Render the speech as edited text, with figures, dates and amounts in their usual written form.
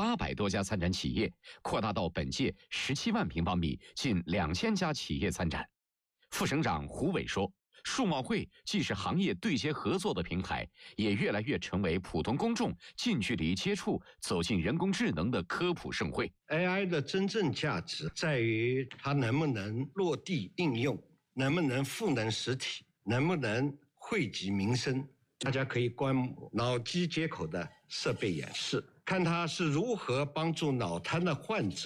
800多家参展企业，扩大到本届17万平方米，近2000家企业参展。副省长胡伟说，数贸会既是行业对接合作的平台，也越来越成为普通公众近距离接触、走进人工智能的科普盛会。 AI 的真正价值在于它能不能落地应用，能不能赋能实体，能不能惠及民生。大家可以观摩脑机接口的设备演示，看它是如何帮助脑瘫的患者